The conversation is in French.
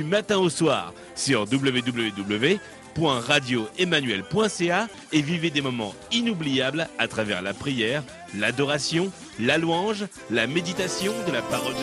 matin au soir sur www.radioemmanuel.ca et vivez des moments inoubliables à travers la prière, l'adoration, la louange, la méditation de la parole de